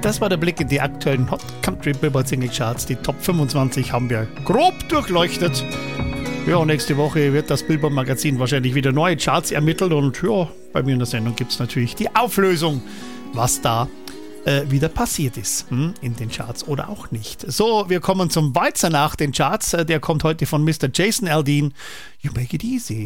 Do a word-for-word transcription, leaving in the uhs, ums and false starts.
das war der Blick in die aktuellen Hot Country Billboard Single Charts. Die Top fünfundzwanzig haben wir grob durchleuchtet. Ja, nächste Woche wird das Billboard Magazin wahrscheinlich wieder neue Charts ermittelt und ja, bei mir in der Sendung gibt es natürlich die Auflösung, was da äh, wieder passiert ist hm, in den Charts oder auch nicht. So, wir kommen zum Walzer nach den Charts. Der kommt heute von Mister Jason Aldean. You Make It Easy.